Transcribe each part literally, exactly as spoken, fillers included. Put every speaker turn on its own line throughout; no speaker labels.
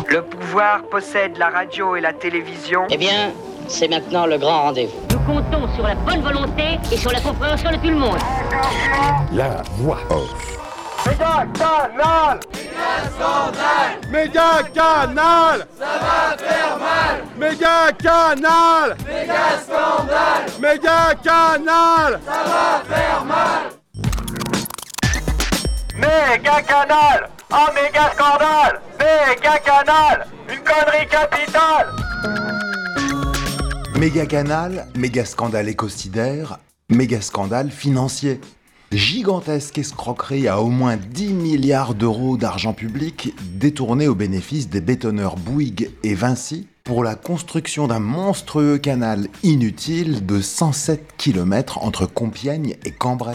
Le pouvoir possède la radio et la télévision.
Eh bien, c'est maintenant le grand rendez-vous.
Nous comptons sur la bonne volonté et sur la compréhension de tout le monde.
La voix off.
Méga Canal!
Méga scandale!
Méga Canal!
Ça va faire mal!
Méga Canal!
Méga scandale!
Méga Canal!
Ça va faire mal!
Méga Canal! Un méga scandale! Méga Canal! Une connerie capitale!
Méga canal, méga scandale écocidaire, méga scandale financier. Gigantesque escroquerie à au moins dix milliards d'euros d'argent public détournés au bénéfice des bétonneurs Bouygues et Vinci pour la construction d'un monstrueux canal inutile de cent sept kilomètres entre Compiègne et Cambrai.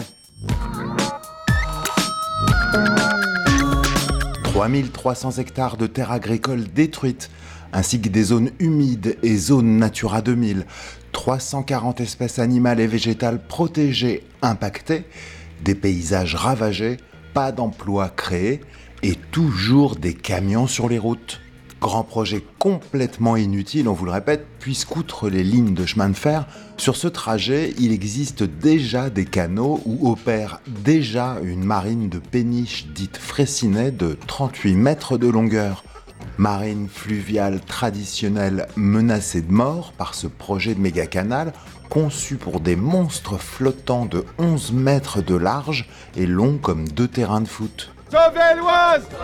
trois mille trois cents hectares de terres agricoles détruites, ainsi que des zones humides et zones Natura deux mille, trois cent quarante espèces animales et végétales protégées, impactées, des paysages ravagés, pas d'emplois créés et toujours des camions sur les routes. Grand projet complètement inutile, on vous le répète, puisqu'outre les lignes de chemin de fer, sur ce trajet, il existe déjà des canaux où opère déjà une marine de péniche dite Fraissinet de trente-huit mètres de longueur. Marine fluviale traditionnelle menacée de mort par ce projet de méga canal, conçu pour des monstres flottants de onze mètres de large et longs comme deux terrains de foot.
Sauver l'Oise!